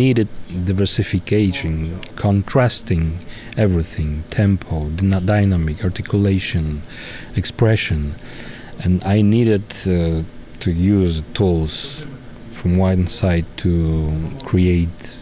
needed diversification, contrasting everything, tempo, dynamic, articulation, expression, and I needed to use tools from one side to create